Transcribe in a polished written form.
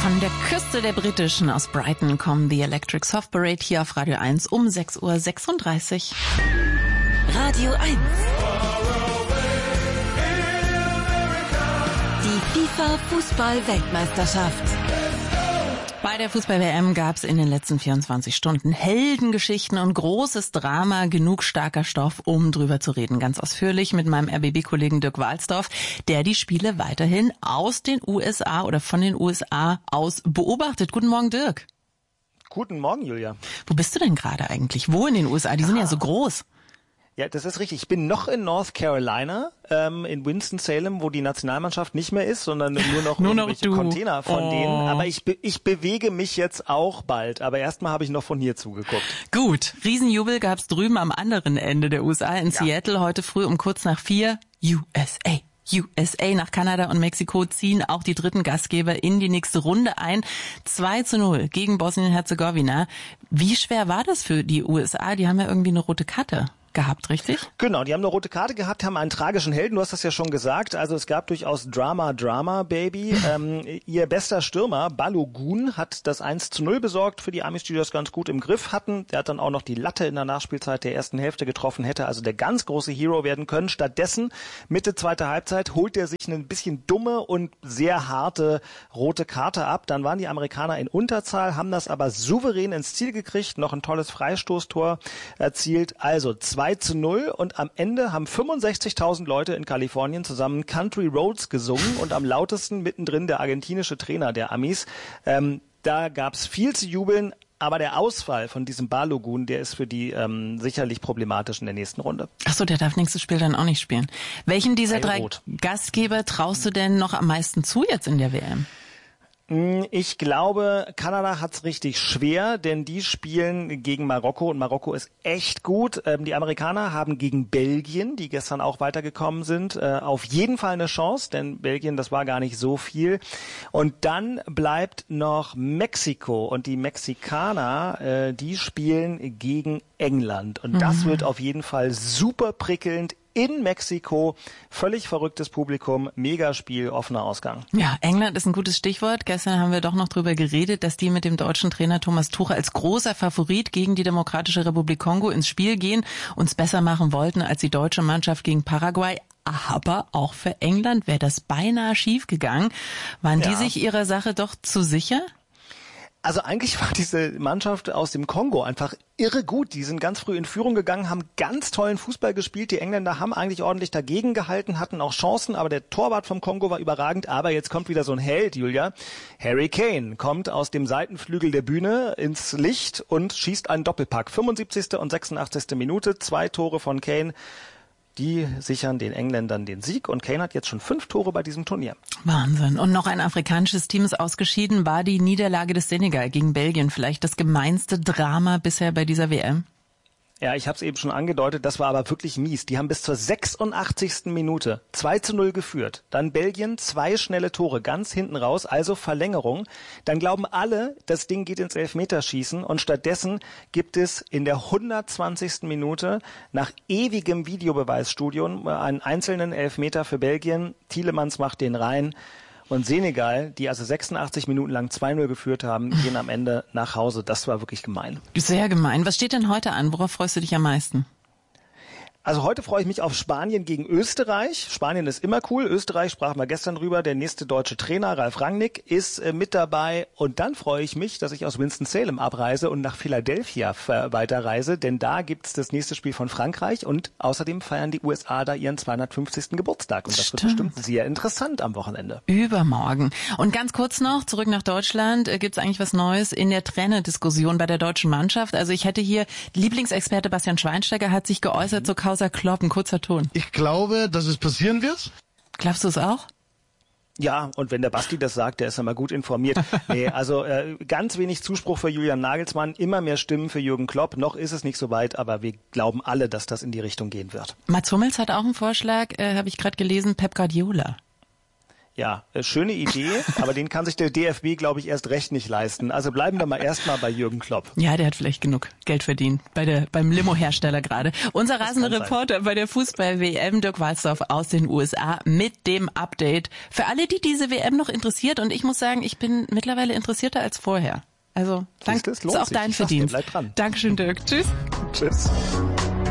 Von der Küste der Britischen aus Brighton kommen The Electric Soft Parade hier auf Radio 1 um 6:36 Uhr. Radio 1. Die FIFA-Fußball-Weltmeisterschaft. Bei der Fußball-WM gab es in den letzten 24 Stunden Heldengeschichten und großes Drama, genug starker Stoff, um drüber zu reden. Ganz ausführlich mit meinem RBB-Kollegen Dirk Walsdorf, der die Spiele weiterhin aus den USA oder von den USA aus beobachtet. Guten Morgen, Dirk. Guten Morgen, Julia. Wo bist du denn gerade eigentlich? Wo in den USA? Die sind ja so groß. Ja, das ist richtig. Ich bin noch in North Carolina, in Winston-Salem, wo die Nationalmannschaft nicht mehr ist, sondern nur noch irgendwelche Container von denen. Aber ich bewege mich jetzt auch bald. Aber erstmal habe ich noch von hier zugeguckt. Gut. Riesenjubel gab's drüben am anderen Ende der USA in Seattle heute früh um kurz nach 4. USA nach Kanada und Mexiko ziehen auch die dritten Gastgeber in die nächste Runde ein. 2:0 gegen Bosnien-Herzegowina. Wie schwer war das für die USA? Die haben ja irgendwie eine rote Karte gehabt, richtig? Genau, die haben eine rote Karte gehabt, haben einen tragischen Helden, du hast das ja schon gesagt, also es gab durchaus Drama, Baby. Ihr bester Stürmer, Balogun, hat das 1:0 besorgt für die Amis, die das ganz gut im Griff hatten. Der hat dann auch noch die Latte in der Nachspielzeit der ersten Hälfte getroffen, hätte also der ganz große Hero werden können. Stattdessen, Mitte zweiter Halbzeit, holt er sich eine bisschen dumme und sehr harte rote Karte ab. Dann waren die Amerikaner in Unterzahl, haben das aber souverän ins Ziel gekriegt, noch ein tolles Freistoßtor erzielt. Also 2:0 und am Ende haben 65.000 Leute in Kalifornien zusammen Country Roads gesungen und am lautesten mittendrin der argentinische Trainer der Amis. Da gab's viel zu jubeln, aber der Ausfall von diesem Balogun, der ist für die sicherlich problematisch in der nächsten Runde. Ach so, der darf nächstes Spiel dann auch nicht spielen. Welchen dieser drei Gastgeber traust du denn noch am meisten zu jetzt in der WM? Ich glaube, Kanada hat's richtig schwer, denn die spielen gegen Marokko und Marokko ist echt gut. Die Amerikaner haben gegen Belgien, die gestern auch weitergekommen sind, auf jeden Fall eine Chance, denn Belgien, das war gar nicht so viel. Und dann bleibt noch Mexiko und die Mexikaner, die spielen gegen England und das wird auf jeden Fall super prickelnd. In Mexiko, völlig verrücktes Publikum, Megaspiel, offener Ausgang. Ja, England ist ein gutes Stichwort. Gestern haben wir doch noch drüber geredet, dass die mit dem deutschen Trainer Thomas Tuchel als großer Favorit gegen die Demokratische Republik Kongo ins Spiel gehen, uns besser machen wollten als die deutsche Mannschaft gegen Paraguay. Aber auch für England wäre das beinahe schief gegangen. Waren die sich ihrer Sache doch zu sicher? Also eigentlich war diese Mannschaft aus dem Kongo einfach irre gut. Die sind ganz früh in Führung gegangen, haben ganz tollen Fußball gespielt. Die Engländer haben eigentlich ordentlich dagegen gehalten, hatten auch Chancen, aber der Torwart vom Kongo war überragend. Aber jetzt kommt wieder so ein Held, Julia. Harry Kane kommt aus dem Seitenflügel der Bühne ins Licht und schießt einen Doppelpack. 75. und 86. Minute, 2 Tore von Kane. Die sichern den Engländern den Sieg und Kane hat jetzt schon 5 Tore bei diesem Turnier. Wahnsinn. Und noch ein afrikanisches Team ist ausgeschieden, war die Niederlage des Senegal gegen Belgien. Vielleicht das gemeinste Drama bisher bei dieser WM? Ja, ich habe es eben schon angedeutet, das war aber wirklich mies. Die haben bis zur 86. Minute 2:0 geführt. Dann Belgien 2 schnelle Tore ganz hinten raus, also Verlängerung. Dann glauben alle, das Ding geht ins Elfmeterschießen und stattdessen gibt es in der 120. Minute nach ewigem Videobeweisstudium einen einzelnen Elfmeter für Belgien. Tielemans macht den rein. Und Senegal, die also 86 Minuten lang 2:0 geführt haben, gehen am Ende nach Hause. Das war wirklich gemein. Sehr gemein. Was steht denn heute an? Worauf freust du dich am meisten? Also heute freue ich mich auf Spanien gegen Österreich. Spanien ist immer cool. Österreich sprachen wir gestern drüber. Der nächste deutsche Trainer, Ralf Rangnick, ist mit dabei. Und dann freue ich mich, dass ich aus Winston-Salem abreise und nach Philadelphia weiterreise. Denn da gibt's das nächste Spiel von Frankreich. Und außerdem feiern die USA da ihren 250. Geburtstag. Und das wird bestimmt sehr interessant am Wochenende. Übermorgen. Und ganz kurz noch, zurück nach Deutschland. Gibt's eigentlich was Neues in der Trainerdiskussion bei der deutschen Mannschaft? Also ich hätte hier, Lieblingsexperte Bastian Schweinsteiger hat sich geäußert zur Causa Klopp, ein kurzer Ton. Ich glaube, dass es passieren wird. Glaubst du es auch? Ja, und wenn der Basti das sagt, der ist immer gut informiert. Nee, also ganz wenig Zuspruch für Julian Nagelsmann, immer mehr Stimmen für Jürgen Klopp. Noch ist es nicht so weit, aber wir glauben alle, dass das in die Richtung gehen wird. Mats Hummels hat auch einen Vorschlag, habe ich gerade gelesen, Pep Guardiola. Ja, schöne Idee, aber den kann sich der DFB, glaube ich, erst recht nicht leisten. Also bleiben wir mal erstmal bei Jürgen Klopp. Ja, der hat vielleicht genug Geld verdient beim Limo-Hersteller gerade. Unser rasender Reporter bei der Fußball-WM, Dirk Walzdorf aus den USA mit dem Update. Für alle, die diese WM noch interessiert, und ich muss sagen, ich bin mittlerweile interessierter als vorher. Also, danke, ist auch dein Verdienst. Bleib dran. Dankeschön, Dirk. Tschüss. Tschüss.